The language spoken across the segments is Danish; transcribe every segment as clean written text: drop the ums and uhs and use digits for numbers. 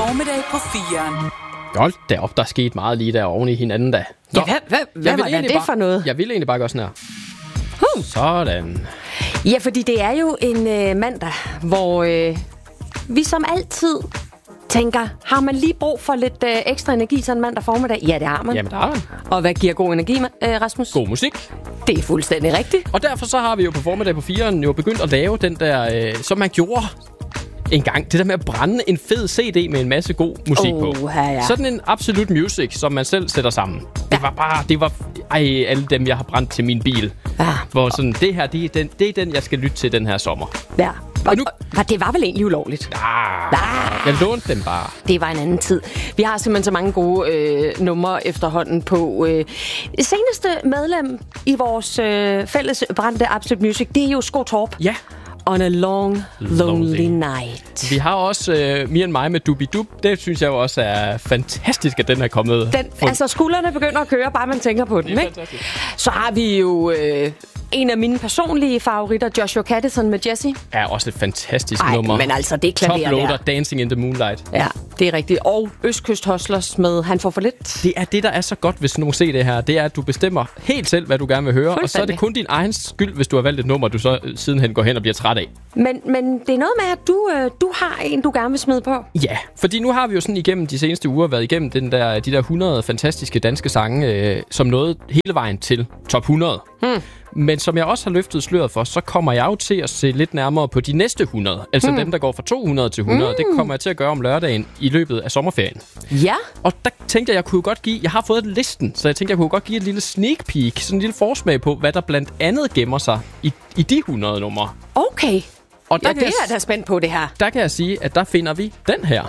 Formiddag på 4'eren. Hold da op, der er sket meget lige der oven i hinanden da. Ja, hvad var det for noget? Jeg ville egentlig bare gøre sådan her. Sådan. Ja, fordi det er jo en mandag, hvor vi som altid tænker, har man lige brug for lidt ekstra energi sådan en mandag formiddag? Ja, det har man. Jamen, der har man. Og hvad giver god energi, Rasmus? God musik. Det er fuldstændig rigtigt. Og derfor så har vi jo på Formiddag på 4'eren jo begyndt at lave den der, som man gjorde en gang. Det der med at brænde en fed CD med en masse god musik på. Ja. Sådan en Absolute Music, som man selv sætter sammen. Det var alle dem, jeg har brændt til min bil. Ja. Hvor sådan, det her, det er den, jeg skal lytte til den her sommer. Ja. Og det var vel egentlig ulovligt? Jeg lånte dem bare. Det var en anden tid. Vi har simpelthen så mange gode numre efterhånden på. Seneste medlem i vores fælles brændte Absolute Music, det er jo Sko Torp. Ja. On a long, lonely night. Vi har også Me and My med Dubidub. Det synes jeg jo også er fantastisk, at den er kommet. Altså, skuldrene begynder at køre, bare man tænker på den, ikke? Så har vi jo en af mine personlige favoritter, Joshua Caddison med Jessie. Er også et fantastisk nummer. Men altså, det klaver der. Toploader, Dancing in the Moonlight. Ja, det er rigtigt. Og Østkyst Hustlers med Han får for lidt. Det er det, der er så godt, hvis nogen ser det her. Det er, at du bestemmer helt selv, hvad du gerne vil høre. Og så er det kun din egen skyld, hvis du har valgt et nummer, du så sidenhen går hen og bliver træt af. Men det er noget med, at du har en, du gerne vil smide på. Ja, fordi nu har vi jo sådan igennem de seneste uger været igennem de der 100 fantastiske danske sange, som nåede hele vejen til top 100. Men som jeg også har løftet sløret for, så kommer jeg jo til at se lidt nærmere på de næste 100. Altså dem, der går fra 200 til 100. Det kommer jeg til at gøre om lørdagen i løbet af sommerferien. Ja. Og der tænkte jeg kunne godt give... Jeg har fået listen, så jeg tænkte, jeg kunne godt give et lille sneak peek. Sådan en lille forsmag på, hvad der blandt andet gemmer sig i de 100 numre. Okay. Og der det er jeg da spændt på, det her. Der kan jeg sige, at der finder vi den her.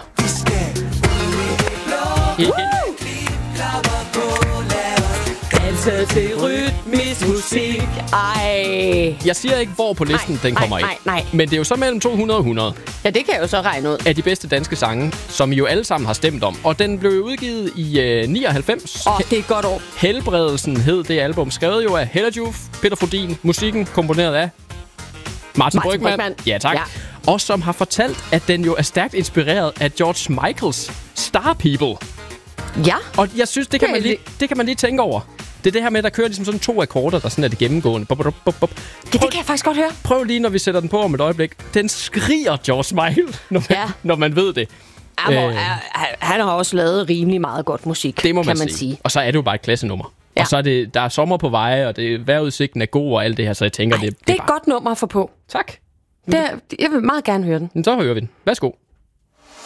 Til rytmisk musik. Ej. Jeg siger ikke, hvor på listen den kommer nej. Men det er jo så mellem 200 og 100. Ja, det kan jeg jo så regne ud. Af de bedste danske sange, som I jo alle sammen har stemt om. Og den blev udgivet i 99. Det er et godt år. Helbredelsen hed det album. Skrevet jo af Hella Juf, Peter Frodin. Musikken komponeret af Martin Brygmann. Ja, tak. Ja. Og som har fortalt, at den jo er stærkt inspireret af George Michaels Star People. Ja. Og jeg synes, det kan man lige tænke over. Det er det her med, der kører ligesom sådan 2 akkorder, der sådan er det gennemgående. Det kan jeg faktisk godt høre. Prøv lige, når vi sætter den på om et øjeblik. Den skriger George Michael, når man ved det. Han har også lavet rimelig meget godt musik, det må man sige. Og så er det jo bare et klassenummer. Ja. Og så er det, der er sommer på veje, og vejrudsigten er god og alt det her, så jeg tænker, det er et godt nummer at få på. Tak. Jeg vil meget gerne høre den. Så hører vi den. Værsgo.